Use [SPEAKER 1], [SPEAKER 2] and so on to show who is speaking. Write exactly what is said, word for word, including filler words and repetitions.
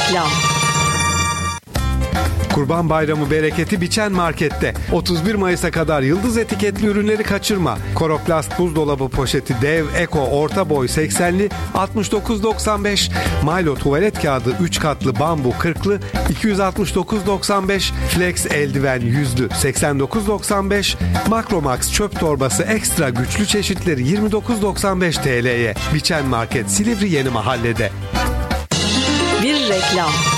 [SPEAKER 1] reklam.
[SPEAKER 2] Kurban Bayramı bereketi Biçen Market'te. otuz bir Mayıs'a kadar yıldız etiketli ürünleri kaçırma. Koroplast buzdolabı poşeti dev eko orta boy seksenli altmış dokuz doksan beş. Milo tuvalet kağıdı üç katlı bambu kırklı iki yüz altmış dokuz doksan beş. Flex eldiven yüzlü seksen dokuz doksan beş. Makromax çöp torbası ekstra güçlü çeşitleri yirmi dokuz doksan beş T L'ye. Biçen Market Silivri Yeni Mahalle'de.
[SPEAKER 1] Bir reklam.